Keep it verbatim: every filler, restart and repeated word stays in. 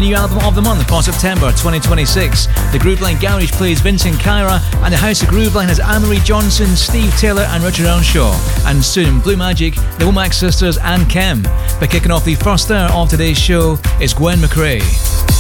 new album of the month for September twenty twenty-six. The Grooveline Garage plays Vincent Kyra, and the House of Grooveline has Anne-Marie Johnson, Steve Taylor and Richard Earnshaw. And soon, Blue Magic, the Womack Sisters and Kem. But kicking off the first hour of today's show is Gwen McRae.